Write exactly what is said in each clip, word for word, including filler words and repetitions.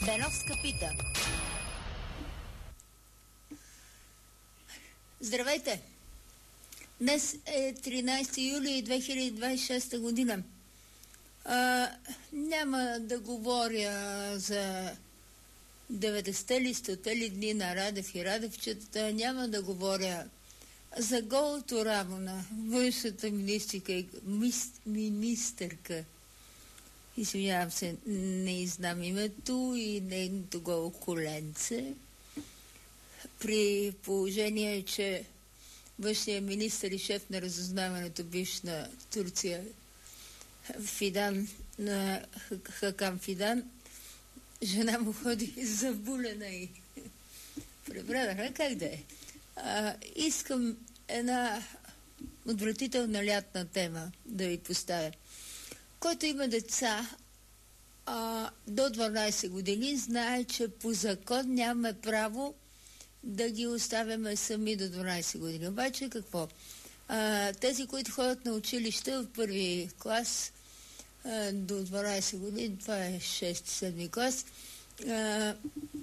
Беновска пита. Здравейте! Днес е тринайсети юли две хиляди двайсет и шеста година. А, няма да говоря за деветдесетте ли, стоте ли дни на Радев и Радевчетата, няма да говоря за голото рамо на външната министрика, министърка. Извинявам се, не знам името и нейното голо коленце. При положение, че външният министър и шеф на разузнаването бивш на Турция Фидан, на Хакан Фидан, жена му ходи забулена и пребрадаха, как да е. А, искам една отвратителна лятна тема да ви поставя. Който има деца а, до дванайсет години, знае, че по закон нямаме право да ги оставяме сами до дванайсет години. Обаче какво? А, тези, които ходят на училище от първи клас а, до дванайсет години, това е шести-седми клас, а,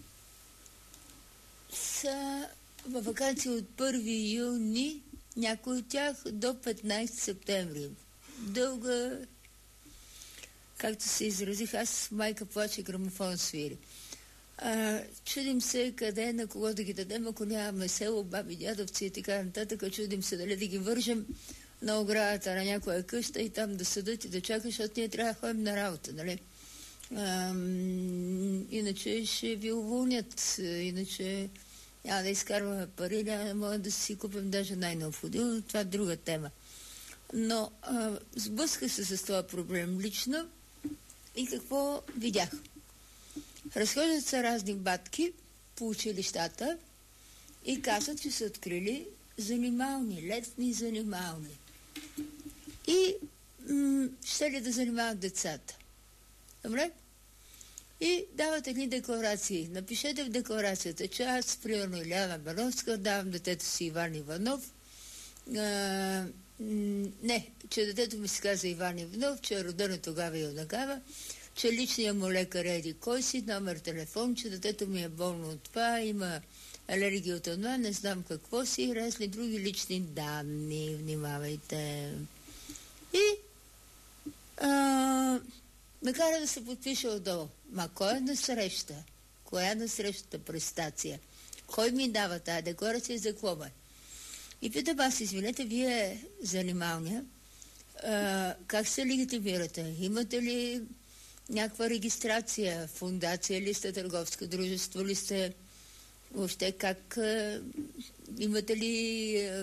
са във ваканция от първи юни, някои от тях до петнайсети септември. Дълга, както се изразих, аз майка плаче, грамофон свири. А, чудим се къде, на кого да ги дадем, ако нямаме село, баби, дядовци и така нататък. Чудим се дали да ги вържем на оградата на някоя къща и там да седат и да чакат, защото ние трябва да ходим на работа, нали? А, иначе ще ви уволнят, иначе няма да изкарваме пари, няма да може да си купим даже най-необходимо. Това е друга тема. Но а, сблъсках се с това проблем лично и какво видях? Разхождат се разни батки по училищата и казват, че са открили занимални, летни занимални. И м- ще ли да занимават децата? Добре? И дават едни декларации. Напишете в декларацията, че аз, примерно Иляна Беновска, давам детето си Иван Иванов. А, не, че детето ми се казва Иван Иванов, че е родено тогава и онагава, че личният му лекар е еди кой си, номер телефон, че детето ми е болно от това, има алергия от това, не знам какво си, и разни други лични данни, внимавайте. И а, накара да се подпише отдолу. Ма кой е на среща? Коя е на срещата престация? Кой ми дава тази декларация за какво е? И питам аз, извинете, вие занималния, а, как се легитимирате? Имате ли някаква регистрация, фундация ли сте, търговско дружество ли сте, въобще как, а, имате ли а,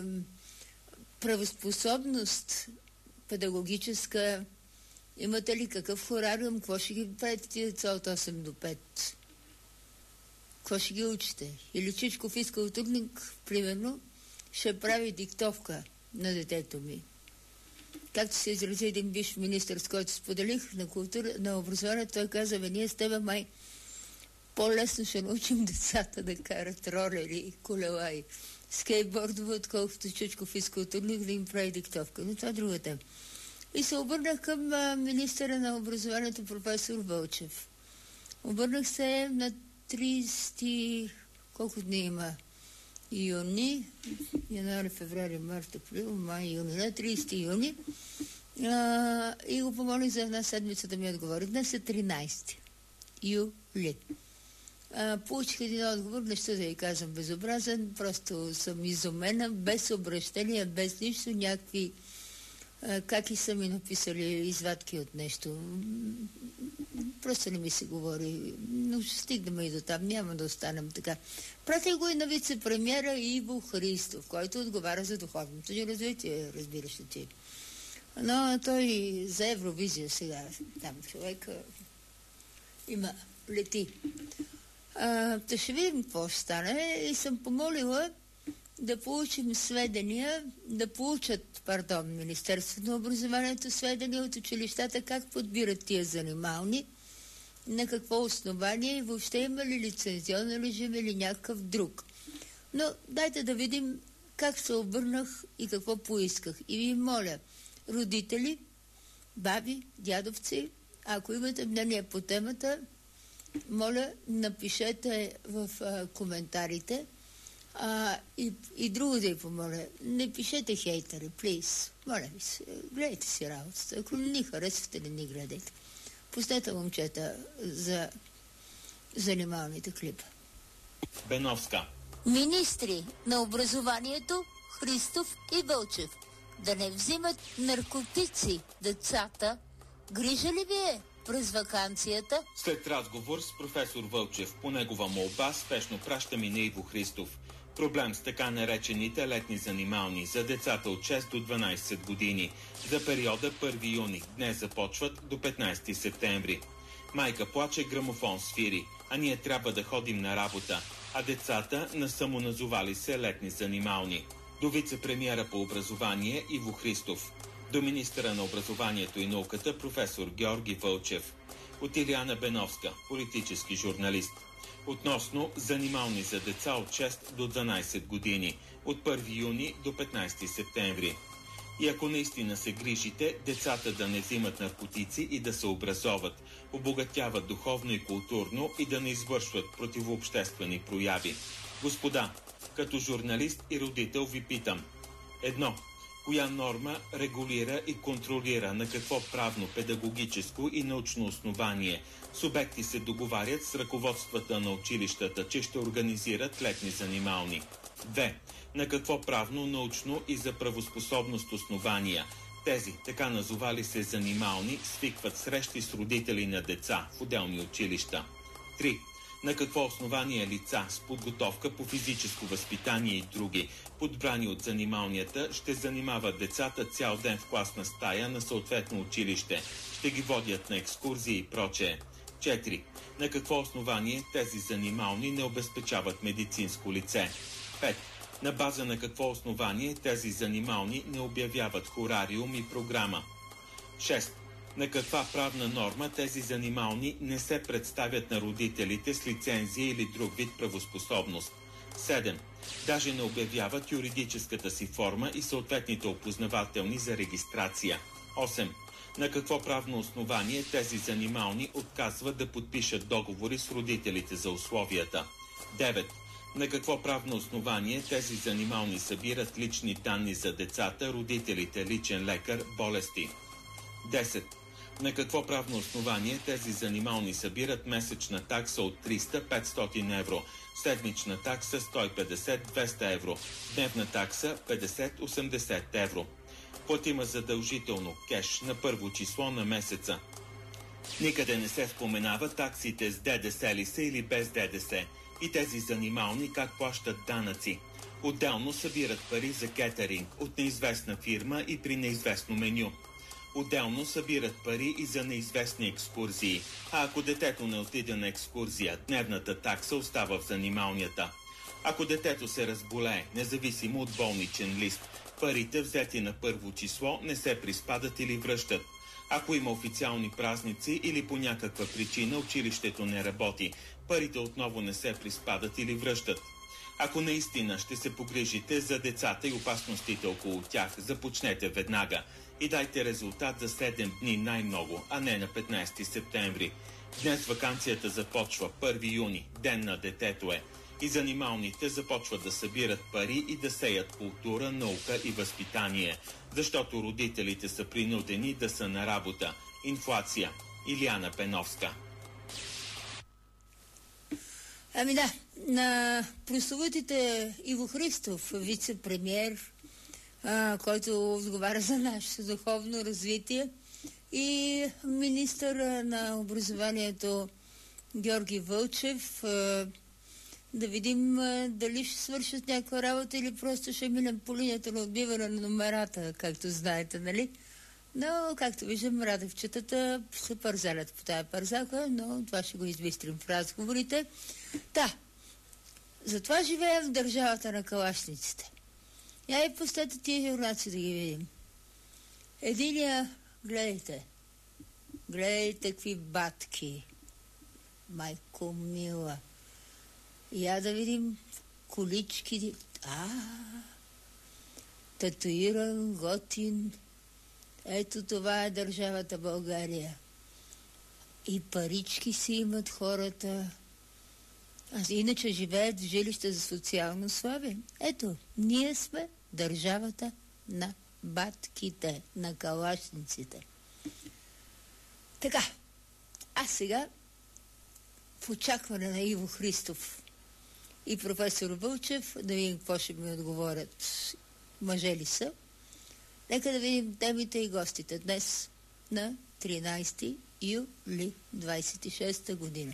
правоспособност педагогическа, имате ли какъв хорариум, какво ще ги правите тия деца от осем до пет? Какво ще ги учите? Или Чичков физкултурник, примерно, ще прави диктовка на детето ми. Както се изрази един бивш министър, с който споделих на култура, на образованието, той каза, бе, ние с тебе май по-лесно ще научим децата да карат ролери и колела и скейтбордове, отколкото Чичков физкултурник да им прави диктовка. Но това е друга тема. И се обърнах към а, министъра на образованието професор Вълчев. Обърнах се на трийсети, колко дни има? Юни, януари, феврари, март, април, май, юни, на трийсети юни, а, и го помолих за една седмица да ми отговори. Днес е тринайсети юли. А, получих един отговор, нещо да ви казвам безобразен, просто съм изумена, без обращения, без нищо, някакви а, как и са ми написали извадки от нещо. Просто не ми се говори, но ще стигнем и до там, няма да останем така. Пратих го и на вице-премьера Иво Христов, който отговаря за духовното ни развитие, разбираш ли ти. Но той за Евровизия сега, там човек има, лети. А, да ще видим какво ще стане и съм помолила да получим сведения, да получат, пардон, Министерството на образованието сведения от училищата, как подбират тия занимални, на какво основание и въобще има ли лицензионен режим или някакъв друг. Но дайте да видим как се обърнах и какво поисках. И ви моля, родители, баби, дядовци, ако имате мнение по темата, моля, напишете в а, коментарите. А, и, и друго да ви помоля, не пишете хейтери, плиз. Моля ви се, гледайте си работата. Ако не ни харесвате, не ни гледайте. Пуснете момчета за занималните клипа. Беновска. Министри на образованието Христов и Вълчев да не взимат наркотици децата. Грижа ли ви е през ваканцията? След разговор с професор Вълчев по негова молба спешно праща ми на Иво Христов. Проблем с така наречените летни занимални за децата от шест до дванайсет години. За периода първи юни, днес започват до петнайсети септември. Майка плаче, грамофон свири, а ние трябва да ходим на работа, а децата не самоназовали се летни занимални. До вице-премиера по образование Иво Христов. До министъра на образованието и науката професор Георги Вълчев. От Илияна Беновска, политически журналист. Относно занимални за деца от шест до дванайсет години, от първи юни до петнайсети септември. И ако наистина се грижите, децата да не взимат наркотици и да се образоват, обогатяват духовно и културно и да не извършват противообществени прояви. Господа, като журналист и родител ви питам. Едно. Коя норма регулира и контролира на какво правно, педагогическо и научно основание субекти се договарят с ръководствата на училищата, че ще организират летни занимални? Две. На какво правно, научно и за правоспособност основания тези, така назовали се занимални, свикват срещи с родители на деца в отделни училища? Три. На какво основание лица с подготовка по физическо възпитание и други, подбрани от занималнията, ще занимават децата цял ден в класна стая на съответно училище, ще ги водят на екскурзии и прочее? Четири. На какво основание тези занимални не обезпечават медицинско лице? Пет. На база на какво основание тези занимални не обявяват хорариум и програма? Шест. На каква правна норма тези занимални не се представят на родителите с лицензия или друг вид правоспособност? седем. Даже не обявяват юридическата си форма и съответните опознавателни за регистрация. осем. На какво правно основание тези занимални отказват да подпишат договори с родителите за условията? девет. На какво правно основание тези занимални събират лични данни за децата, родителите, личен лекар, болести? десет. На какво правно основание тези занимални събират месечна такса от триста до петстотин евро, седмична такса сто и петдесет до двеста евро, дневна такса петдесет до осемдесет евро? Платима задължително кеш на първо число на месеца. Никъде не се споменава таксите с ДДС ли са или без ДДС и тези занимални как плащат данъци. Отделно събират пари за кетеринг от неизвестна фирма и при неизвестно меню. Отделно събират пари и за неизвестни екскурзии, а ако детето не отиде на екскурзия, дневната такса остава в занималнията. Ако детето се разболее, независимо от болничен лист, парите взети на първо число не се приспадат или връщат. Ако има официални празници или по някаква причина училището не работи, парите отново не се приспадат или връщат. Ако наистина ще се погрижите за децата и опасностите около тях, започнете веднага и дайте резултат за седем дни най-много, а не на петнайсети септември. Днес ваканцията започва, първи юни, ден на детето е. И занималните започват да събират пари и да сеят култура, наука и възпитание, защото родителите са принудени да са на работа. Инфлация. Илияна Беновска. Ами да, на прословутите Иво Христов, вице-премиер, а, който отговаря за нашето духовно развитие, и министър на образованието Георги Вълчев, а, да видим а, дали ще свършат някаква работа или просто ще минем по линията на отбиване на номерата, както знаете, нали? Но, както виждам, радевчетата се пързалят по тая пързака, но това ще го избистрим в разговорите. Да, затова живеем в държавата на калашниците. Я и пустете тия юрнаци да ги видим. Единия, гледайте, гледайте какви батки, майко мила. Я да видим колички, а, татуиран, готин. Ето това е държавата България. и парички си имат хората. А иначе живеят в жилища за социално слаби. Ето, ние сме държавата на батките, на калашниците. Така, а сега в очакване на Иво Христов и професор Вълчев, да видим какво ще ми отговорят. Мъже ли са? Нека да видим темите и гостите днес на тринайсети юли двайсет и шеста година.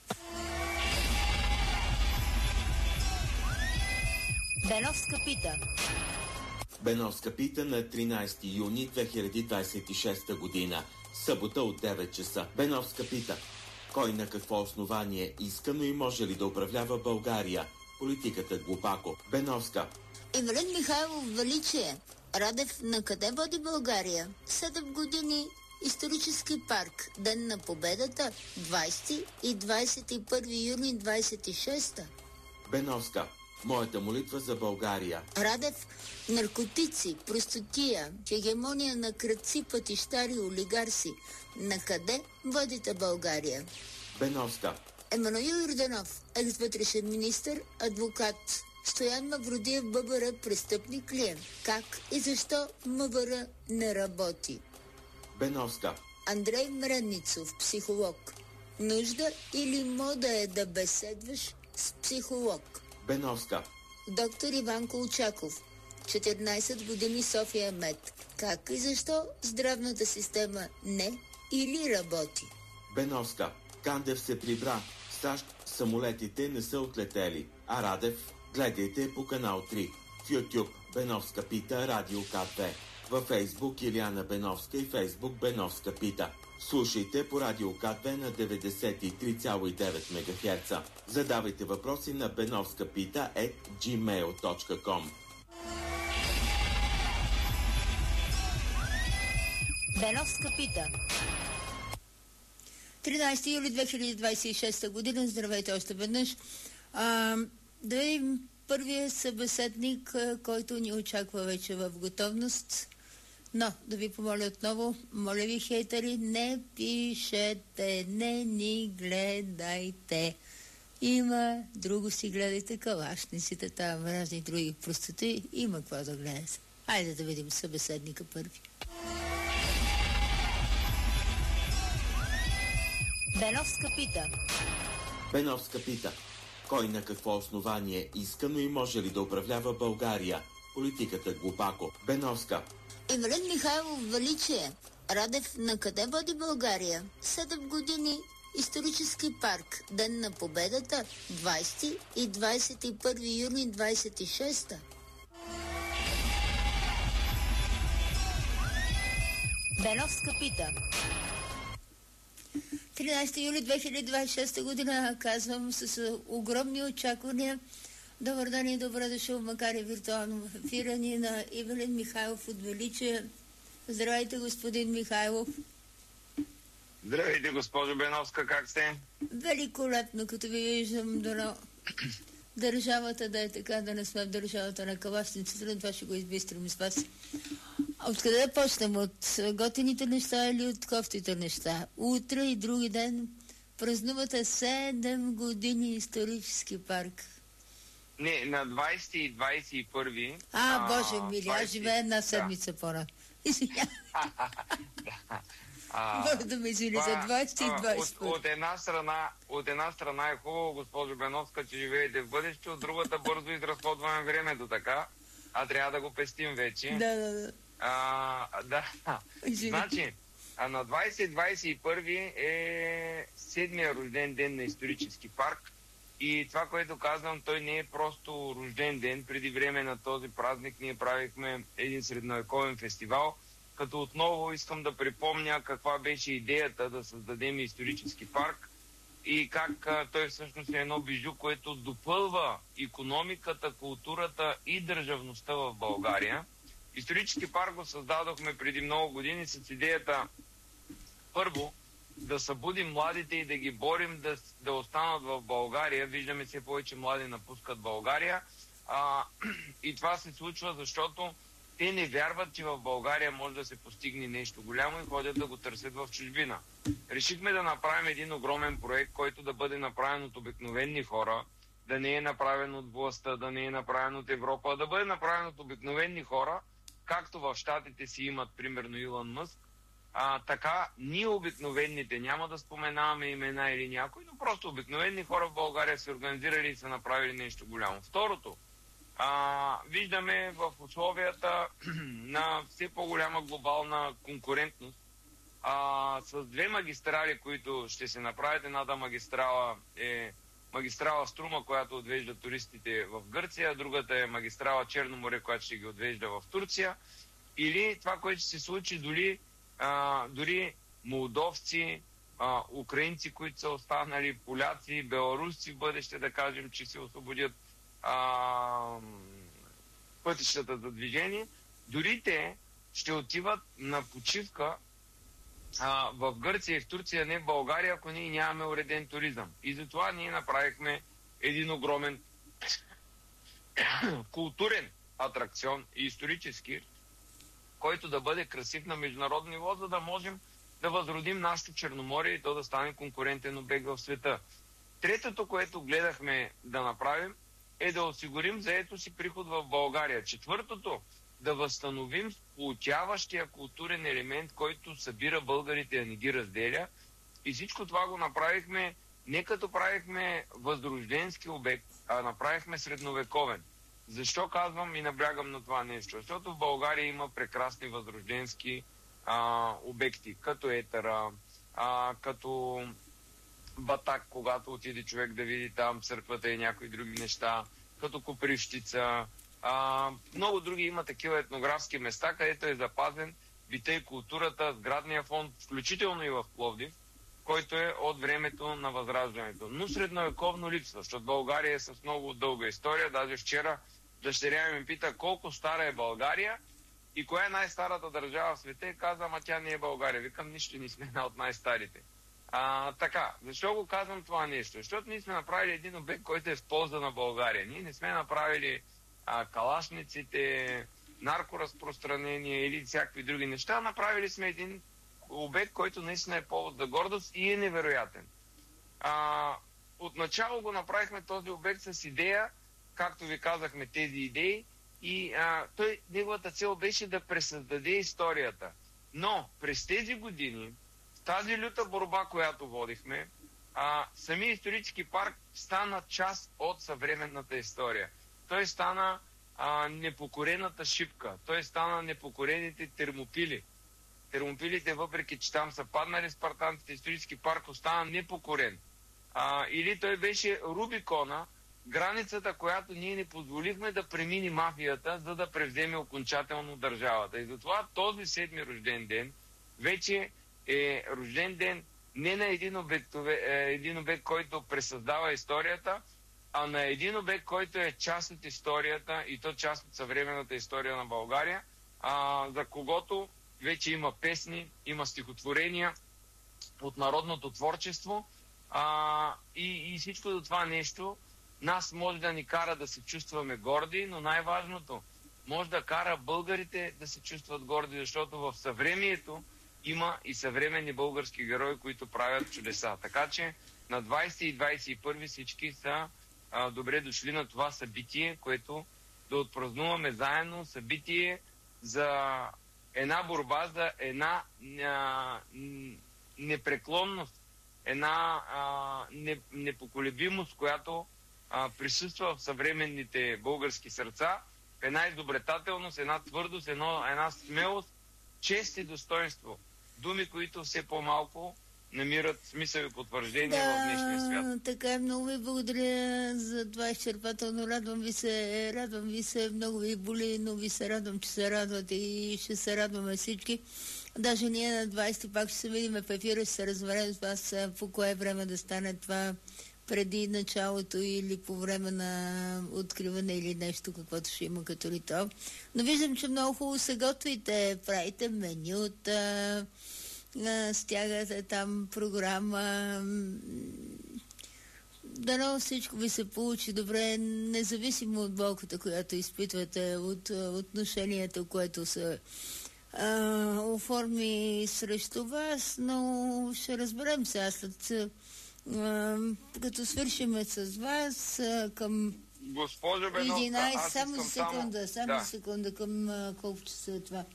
Беновска пита. Беновска пита на тринайсети юни две хиляди двайсет и шеста година. Събота от девет часа. Беновска пита. Кой на какво основание искано и може ли да управлява България? Политиката глупако. Беновска. Ивелин Михайлов величие. Радев на къде води България? Седем години. Исторически парк. Ден на победата. двайсети и двайсет и първи юни двайсет и шеста. Беновска. Моята молитва за България. Радев. Наркотици, простотия, хегемония на крадци, пътищари, олигарси. На къде водите България? Беновска. Емануил Йорданов, екс-вътрешен министър, адвокат. Стоян Мавродиев ББР, престъпник ли е? Как и защо МВР не работи? Беновска. Андрей Мренницов, психолог. Нужда или мода е да беседваш с психолог? Беновска. Доктор Иван Колчаков, четиринайсет години София Мед. Как и защо здравната система не или работи? Беновска. Кандев се прибра. В САЩ самолетите не са отлетели. А Радев? Гледайте по канал три. В YouTube Беновска пита, Радио К две. Във Фейсбук Илияна Беновска и Фейсбук Беновска пита. Слушайте по Радио К две на деветдесет и три цяло и девет мегахерца. Задавайте въпроси на беновска пита ет джимейл точка ком. Беновска пита. тринайсети юли две хиляди двайсет и шеста година. Здравейте още веднъж. А, да видим първият събеседник, който ни очаква вече в готовност. Но, да ви помоля отново, моля ви, хейтери, не пишете, не ни гледайте. Има, друго си гледайте, калашниците, там разни други простоти, има какво да гледате. Хайде да видим събеседника първи. Беновска пита. Беновска пита. Кой на какво основание искано и може ли да управлява България? Политиката глупако. Беновска. Ивелин Михайлов величие. Радев на къде води България? Седем години. Исторически парк. Ден на победата. двайсети и двайсет и първи юни двайсет и шеста. Беновска пита. тринайсети юли две хиляди двайсет и шеста година, казвам с огромни очаквания. Добър ден и добре дошъл, макар и виртуално в ефира ни на Ивелин Михайлов от величие. Здравейте, господин Михайлов. Здравейте, госпожо Беновска, как сте? Великолепно, като ви виждам, дано държавата да е така, да не сме в държавата на калашниците, но това ще го избистрим с вас. Откъде да почнем? От готините неща или от кофтите неща? Утре и други ден празнувате седем години исторически парк. Не, на двайсети и двайсет и първи. А, а боже мили, аз живея една седмица да. По-рано. Извинявам. Може да ме извини за двайсети и двайсет. От, от, една страна, от една страна е хубаво, госпожо Беновска, че живеете в бъдеще, от другата бързо изразходваме времето така, а трябва да го пестим вече. Да, да, да. А, да. Значи, а на двайсети двайсет и първи е седмия рожден ден на исторически парк. И това, което казвам, той не е просто рожден ден. Преди време на този празник ние правихме един средновековен фестивал, като отново искам да припомня каква беше идеята да създадем исторически парк и как а, той всъщност е едно бижу, което допълва икономиката, културата и държавността в България. Исторически парк го създадохме преди много години с идеята първо да събудим младите и да ги борим да, да останат в България. Виждаме все повече млади напускат България. А, и това се случва, защото те не вярват, че в България може да се постигне нещо голямо и ходят да го търсят в чужбина. Решихме да направим един огромен проект, който да бъде направен от обикновени хора, да не е направен от властта, да не е направен от Европа, а да бъде направен от обикновени хора, както в Щатите си имат, примерно, Илон Мъск. А, така, ние обикновените, няма да споменаваме имена или някой, но просто обикновени хора в България се организирали и са направили нещо голямо. Второто, а, виждаме в условията на все по-голяма глобална конкурентност, а, с две магистрали, които ще се направят. Едната магистрала е магистрала Струма, която отвежда туристите в Гърция, другата е магистрала Черно море, която ще ги отвежда в Турция. Или това, което ще се случи, дори, а, дори молдовци, а, украинци, които са останали, поляци, беларусци в бъдеще, да кажем, че се освободят а, пътищата за движение, дори те ще отиват на почивка а, в Гърция и в Турция, не в България, ако ние нямаме уреден туризъм. И затова ние направихме един огромен културен атракцион и исторически, който да бъде красив на международно ниво, за да можем да възродим нашето Черноморие и то да стане конкурентен обект в света. Третото, което гледахме да направим, е да осигурим заетост и приход в България. Четвъртото, да възстановим сплотяващия културен елемент, който събира българите, а не ги разделя. И всичко това го направихме не като правихме възрожденски обект, а направихме средновековен. Защо казвам и наблягам на това нещо? Защото в България има прекрасни възрожденски а, обекти, като Етера, а, като Батак, когато отиде човек да види там църквата и някои други неща, като Копривщица. А, много други има такива етнографски места, където е запазен бита и културата, сградния фонд, включително и в Пловдив, който е от времето на Възраждането. Но средновековно липсва, защото България е с много дълга история. Даже вчера дъщеря ми пита колко стара е България и коя е най-старата държава в света и каза, ама тя не е България. Викам, нищо не сме една от най-старите. А, така, защо го казвам това нещо? Защото ние сме направили един обект, който е в полза на България. Ние не сме направили а, калашниците, наркоразпространение или всякакви други неща. Направили сме един обект, който наистина е повод за гордост и е невероятен. А, отначало го направихме този обект с идея, както ви казахме, тези идеи, и а, той, неговата цел беше да пресъздаде историята. Но през тези години, тази люта борба, която водихме, а, самия исторически парк стана част от съвременната история. Той стана а, непокорената шипка, той стана непокорените термопили. Термопилите, въпреки че там са паднали спартанците, исторически парк остана непокорен. А, или той беше Рубикона, границата, която ние не позволихме да премини мафията, за да превземе окончателно държавата. И затова този седми рожден ден вече е рожден ден не на един обект, един обект, който пресъздава историята, а на един обект, който е част от историята и то част от съвременната история на България, а, за когото вече има песни, има стихотворения от народното творчество, а, и, и всичко до това нещо нас може да ни кара да се чувстваме горди, но най-важното, може да кара българите да се чувстват горди, защото в съвремието има и съвременни български герои, които правят чудеса. Така че на двайсети и двайсет и първи всички са а, добре дошли на това събитие, което да отпразнуваме заедно, събитие за една борба, за една а, непреклонност, една а, не, непоколебимост, която а, присъства в съвременните български сърца, една изобретателност, една твърдост, едно, една смелост, чест и достоинство. Думи, които все по-малко намират смисъл и потвърждение да, в днешния свят. Така е, много ви благодаря за това изчерпателно. Радвам ви се, радвам ви се, много ви боли, но ви се радвам, че се радвате и ще се радваме всички. Даже ние на двайсети пак ще се видим в ефира, ще се разберем с вас по кое време да стане това, преди началото или по време на откриване или нещо, каквото ще има като ритуал. Но виждам, че много хубаво се готвите, правите менюта, стягате там програма. дано всичко ви се получи добре, независимо от болката, която изпитвате, от отношението, което се а, оформи срещу вас, но ще разберем сега след а, като свършиме с вас а, към Госпожо Беновска, единайсет, само секунда, само да. секунда, към а, колко часа е това?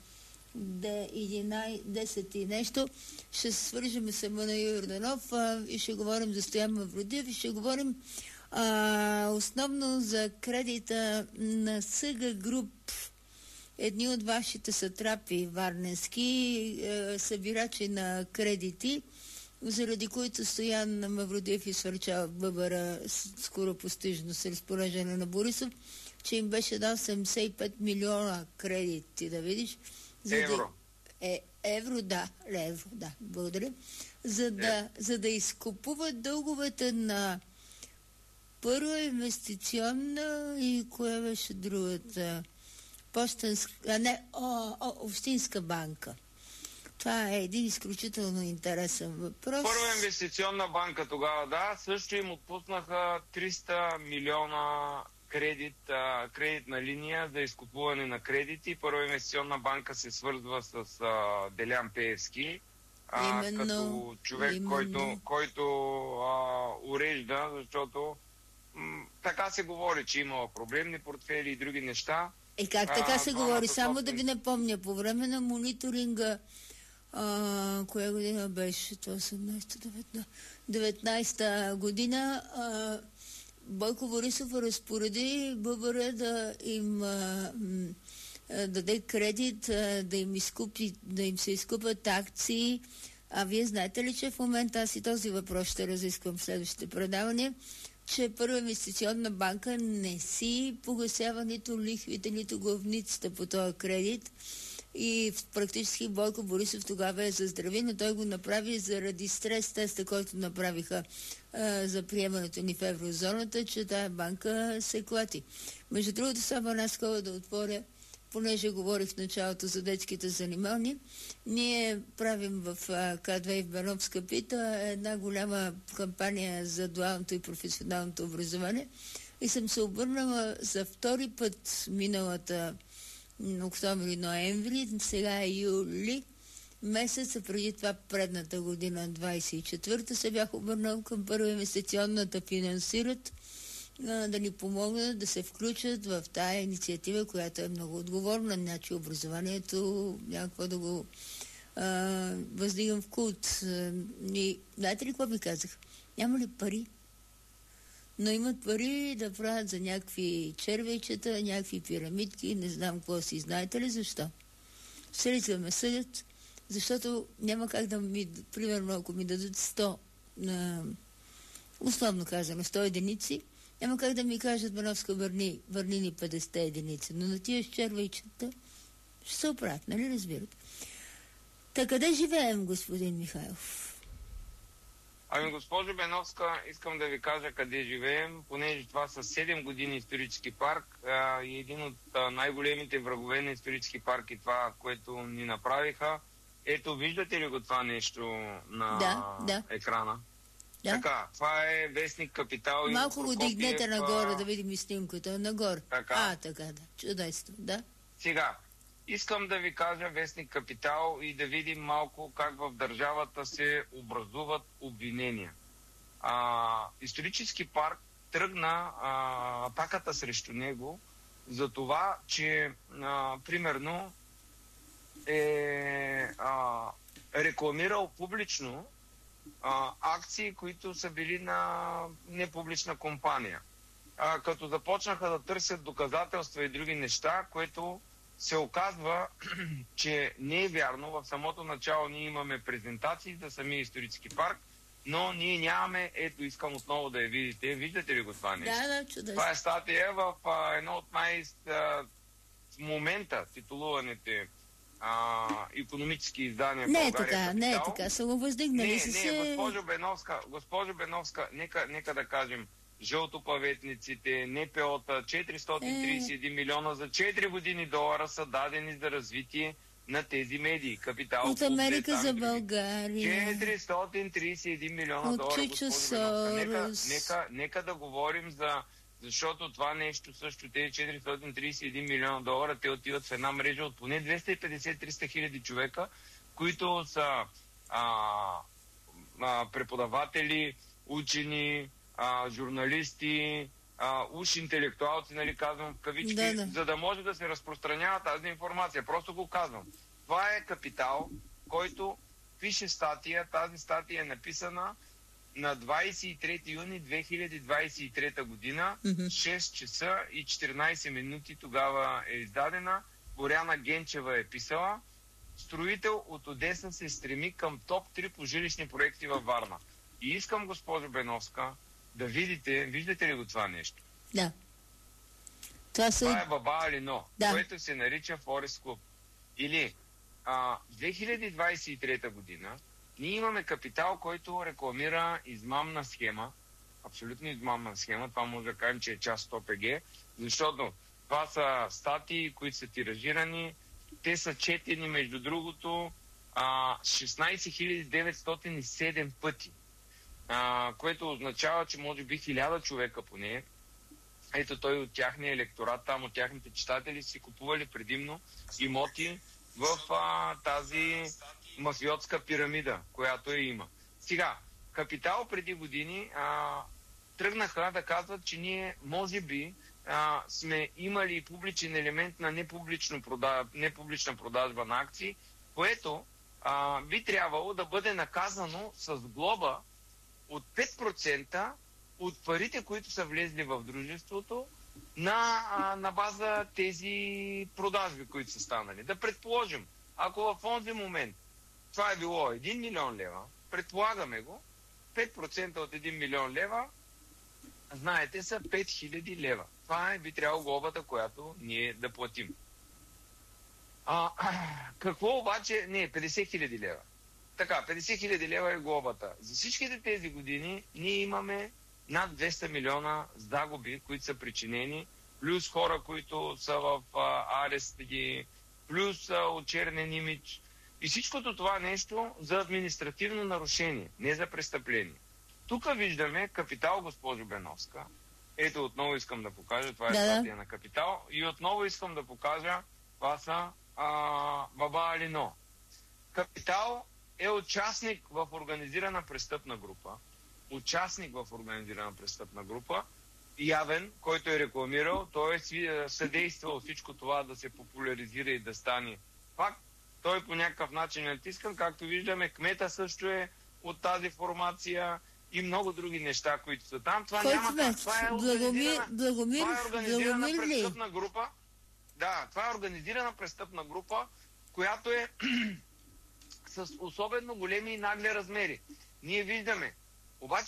десет и нещо, ще се свържем с Емануил Йорданов а, и ще говорим за Стоян Мавродиев и ще говорим а, основно за кредита на СГ Груп. Едни от вашите сатрапи варненски е, събирачи на кредити, заради които Стоян Мавродиев изсвърчава в Бъбъра скоро постижно с разпореждане на Борисов, че им беше дал седемдесет и пет милиона кредити, да видиш. За евро. Да, е, евро, да, евро, да, благодаря. За да, е. за да изкупуват дълговете на Първа инвестиционна и коя беше другата? Пощенска, а не, о, о, Общинска банка. Това е един изключително интересен въпрос. Първа инвестиционна банка тогава, да, също им отпуснаха триста милиона кредит, а, кредитна линия за изкупуване на кредити. Първа инвестиционна банка се свързва с а, Делян Пеевски, а, именно, като човек, именно. който, който а, урежда, защото м, така се говори, че имала проблемни портфели и други неща. Е, как така а, се говори? Само собствен... да ви напомня, по време на мониторинга, а, коя година беше? осемнайсета, деветнайсета година, а, Бойко Борисов разпореди Бъбъра да им а, а, даде кредит, а, да им изкупи, да им се изкупят акции. А вие знаете ли, че в момента аз и този въпрос ще разисквам в следващите предавания, че Първа инвестиционна банка не си погасява нито лихвите, нито главницата по този кредит. И практически Бойко Борисов тогава е заздрави, но той го направи заради стрес теста, който направиха а, за приемането ни в еврозоната, че тая банка се клати. Между другото, само една скоба да отворя, понеже говорих в началото за детските занимални. Ние правим в К две и в Беновска пита една голяма кампания за дуалното и професионалното образование и съм се обърнала за втори път миналата октомври-ноември, сега е юли месеца, преди това предната година, двайсет и четвърта, се бях обърнал към Първа инвестиционна да финансират, да ни помогнат да се включат в тая инициатива, която е много отговорна. Значи образованието някакво да го а, въздигам в култ. И знаете ли какво ми казах? Няма ли пари? Но имат пари да правят за някакви червейчета, някакви пирамидки, не знам какво си. Знаете ли защо? Средства ме съдят, защото няма как да ми, примерно, ако ми дадат сто, а, условно казано, сто единици, няма как да ми кажат, Беновска, върни, върни ни петдесет единици, но на тия червейчета ще се оправят, нали разбират? Та къде живеем, господин Михайлов? Ами, госпожо Беновска, искам да ви кажа къде живеем, понеже това са седем години исторически парк а, и един от а, най-големите врагове на исторически парк и това, което ни направиха. Ето, виждате ли го това нещо на да, да. екрана? Да. Така, това е вестник Капитал. Малко го дигнете нагоре, да видим и снимката. Нагоре. Така. А, така, да. Чудесно, да. Сега, искам да ви кажа вестник Капитал и да видим малко как в държавата се образуват обвинения. А, исторически парк тръгна а, атаката срещу него за това, че а, примерно е а, рекламирал публично а, акции, които са били на непублична компания. А, като започнаха да търсят доказателства и други неща, което се оказва, че не е вярно. В самото начало ние имаме презентации за самия исторически парк, но ние нямаме, ето искам отново да я видите. Виждате ли го това нещо? Да, да, чудесно. Това е статия в а, едно от най- а, в момента титулуваните а, икономически издания в не България. Не е така, не е така. Са го въздигнали. Не, се... не, госпожо Беновска, госпожо Беновска, нека, нека да кажем, жълтоплаветниците, НПО-та, четиристотин тридесет и един е... милиона за четири години долара са дадени за развитие на тези медии. Капитал от Америка за България. четиристотин тридесет и един милиона долара, госпожо Беновска. Нека, нека, нека да говорим за... Защото това нещо също, тези четиристотин тридесет и един милиона долара, те отиват в една мрежа от поне двеста и петдесет до триста хиляди човека, които са а, а, преподаватели, учени, а, журналисти, а, уж интелектуалци, нали, казвам в кавички, да, да. За да може да се разпространява тази информация. Просто го казвам. Това е капитал, който пише статия. Тази статия е написана на двадесет и трети юни две хиляди двадесет и трета година, mm-hmm. шест часа и четиринадесет минути тогава е издадена. Боряна Генчева е писала. Строител от Одеса се стреми към топ три по жилищни проекти във Варна. И искам, госпожо Беновска, да видите, виждате ли го това нещо? Да. Това, са... това е Баба Алино, да. Което се нарича Форест Клуб. Или а, две хиляди двадесет и трета година ние имаме капитал, който рекламира измамна схема, абсолютно измамна схема, това може да кажем, че е част от ОПГ, защото това са статии, които са тиражирани, те са четени, между другото, а, шестнадесет хиляди деветстотин и седем пъти, а, което означава, че може би хиляда човека поне, ето той от тяхния електорат, там от тяхните читатели си купували предимно имоти в а, тази мафиотска пирамида, която я има. Сега, Капитал преди години а, тръгнаха да казват, че ние може би а, сме имали публичен елемент на непублично продаж... непублична продажба на акции, което а, би трябвало да бъде наказано с глоба от пет процента от парите, които са влезли в дружеството на, а, на база тези продажби, които са станали. Да предположим, ако в онзи момент това е било един милион лева, предполагаме го, пет процента от един милион лева, знаете, са пет хиляди лева. Това е би трябвало глобата, която ние да платим. А, какво обаче? Не, петдесет хиляди лева. Така, петдесет хиляди лева е глобата. За всичките тези години ние имаме над двеста милиона загуби, които са причинени, плюс хора, които са в а, арести, плюс а, очернен имидж. И всичкото това нещо за административно нарушение, не за престъпление. Тук виждаме Капитал, госпожо Беновска. Ето отново искам да покажа, това е да. статия на Капитал. И отново искам да покажа, това са а, Баба Алино. Капитал е участник в организирана престъпна група. Участник в организирана престъпна група, явен, който е рекламирал, той е съдействал всичко това да се популяризира и да стане факт. Той по някакъв начин е натискан, както виждаме, кмета също е от тази формация и много други неща, които са там. Това Кой няма кмет? това е Благомир, организирана, Благомир, това е организирана Благомир престъпна група. Да, това е организирана престъпна група, която е с особено големи и нагли размери. Ние виждаме. Обаче